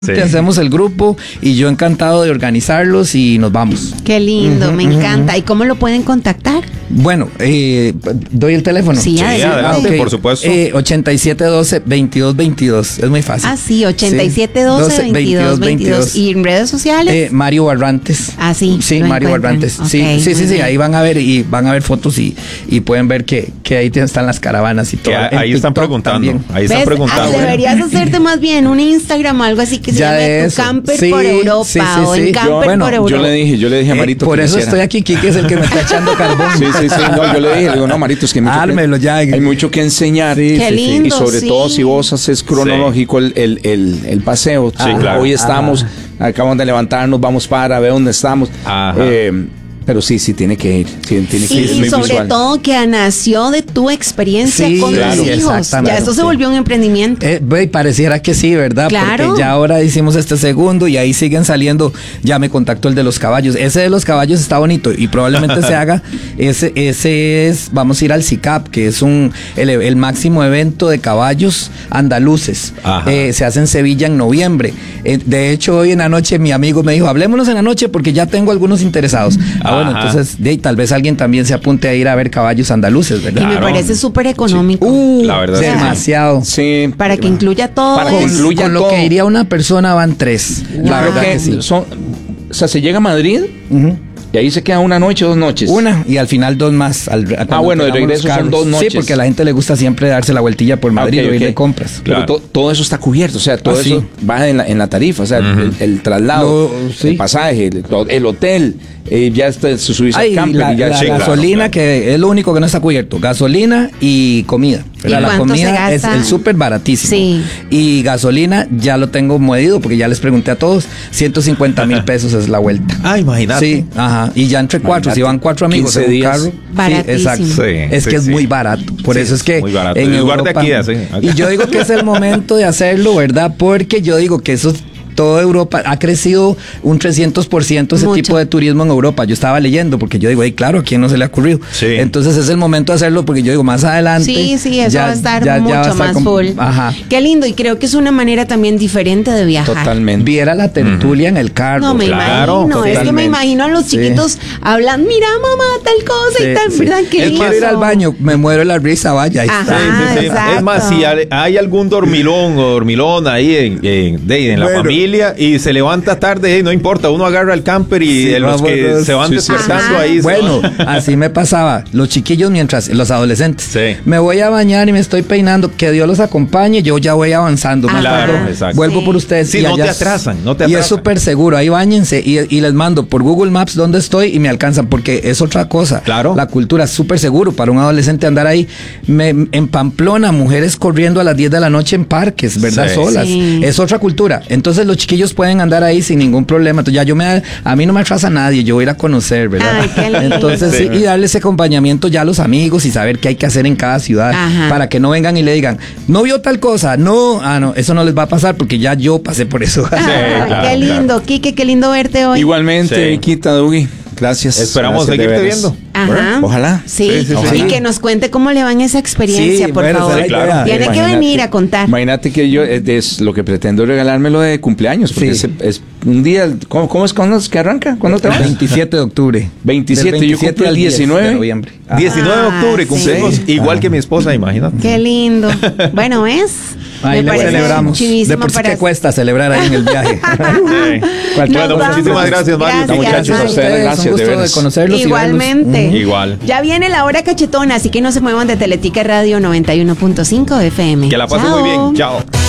Sí. Hacemos el grupo y yo encantado de organizarlos y nos vamos. Qué lindo, me encanta. ¿Y cómo lo pueden contactar? Bueno, doy el teléfono. Sí, adelante. Okay. Por supuesto. 8712-2222. Es muy fácil. Ah, sí, 8712-2222. ¿Y en redes sociales? Mario Barrantes. Ah, sí. Sí, Mario Barrantes. Okay, sí. Ahí van a ver fotos y pueden ver que ahí están las caravanas y todo. Ahí están preguntando. También. Ahí están preguntando. Deberías hacerte más bien un Instagram o algo así que se llame Tu Camper por Europa o en Camper por Europa. Yo le dije a Marito. Por eso estoy aquí, Kike es el que me está echando carbón. Sí. No, yo le dije, no, Marito, es que hay mucho que enseñar. Qué lindo, y sobre todo si vos haces cronológico el paseo. Sí, claro. Hoy estamos, acabamos de levantarnos, vamos para ver dónde estamos. Pero sí, tiene que ir. Y sobre todo que nació de tu experiencia con tus hijos. Ya esto se volvió un emprendimiento. Pareciera que sí, ¿verdad? Claro. Porque ya ahora hicimos este segundo y ahí siguen saliendo. Ya me contactó el de los caballos. Ese de los caballos está bonito y probablemente se haga. Ese es, vamos a ir al CICAP, que es el máximo evento de caballos andaluces. Se hace en Sevilla en noviembre. De hecho, hoy en la noche mi amigo me dijo, hablémonos en la noche porque ya tengo algunos interesados. Bueno, entonces tal vez alguien también se apunte a ir a ver caballos andaluces, ¿verdad? Y me parece súper económico. La verdad. Demasiado. Sí. Para que incluya todo. Para que incluya con todo. Lo que iría una persona van 3. La verdad que sí. O sea, se llega a Madrid y ahí se queda una noche, 2 noches. Una y al final 2 más. De regreso son 2 noches. Sí, porque a la gente le gusta siempre darse la vueltita por Madrid o ir de compras. Claro. Pero todo eso está cubierto, o sea, todo eso va en la tarifa, o sea, el traslado, el pasaje, el hotel, ya se subirse al camper. La gasolina, que es lo único que no está cubierto, gasolina y comida. La comida es el súper baratísimo. Sí. Y gasolina ya lo tengo medido porque ya les pregunté a todos, 150,000 pesos es la vuelta. Imagínate. Sí, y ya entre 4, si van 4 amigos en un carro. Baratísimo. Sí, exacto. Es que es muy barato. Por eso es que muy barato. en Europa, Europa, y yo digo que es el momento de hacerlo, ¿verdad? Porque yo digo que eso toda Europa ha crecido un 300% ese tipo de turismo en Europa. Yo estaba leyendo porque yo digo, claro, ¿a quién no se le ha ocurrido? Sí. Entonces es el momento de hacerlo porque yo digo, más adelante. Sí, eso va a estar mucho más full. Qué lindo, y creo que es una manera también diferente de viajar. Totalmente. Viera la tertulia en el carro. No, me imagino. Totalmente. Es que me imagino a los chiquitos hablando, mira, mamá, tal cosa y tal, ¿verdad? Qué lindo. Quiero ir al baño, me muero de la risa, vaya. Es más, si hay algún dormilón ahí en la familia y se levanta tarde, no importa, uno agarra el camper y los que se van despertando ahí. Bueno, así me pasaba. Los chiquillos los adolescentes. Me voy a bañar y me estoy peinando, que Dios los acompañe, yo ya voy avanzando. Claro, exacto. Vuelvo por ustedes. Sí, no te atrasan. Y es súper seguro, ahí báñense y les mando por Google Maps dónde estoy y me alcanzan, porque es otra cosa. Claro. La cultura es súper seguro para un adolescente andar ahí. En Pamplona, mujeres corriendo a las 10 de la noche en parques, ¿verdad? Solas. Es otra cultura. Entonces los chiquillos pueden andar ahí sin ningún problema. Entonces a mí no me atrasa nadie, yo voy a ir a conocer, ¿verdad? Ay, qué lindo. Entonces y darle ese acompañamiento ya a los amigos y saber qué hay que hacer en cada ciudad para que no vengan y le digan, no vio tal cosa, no, eso no les va a pasar porque ya yo pasé por eso. Qué lindo, Kike, qué lindo verte hoy. Igualmente, Viquita, Dougie. Gracias. Esperamos seguirte viendo. Ojalá. Sí. Y que nos cuente cómo le va en esa experiencia, por favor. Claro. Tiene que venir a contar. Imagínate que yo es lo que pretendo regalármelo de cumpleaños, porque es un día, ¿cuándo es que arranca? ¿Cuándo te vas? 27 de octubre. 27, yo cumplo el 19 de noviembre. 19 de octubre cumplimos, igual que mi esposa, imagínate. Qué lindo. Bueno, ahí le celebramos. De por sí que cuesta celebrar ahí en el viaje. Bueno, muchísimas gracias, Mario. Muchachos, a ustedes, gracias. Un gusto de conocerlos. Igualmente. Igual. Ya viene la hora cachetona, así que no se muevan de Teletica Radio 91.5 FM. Que la pasen muy bien. Chao.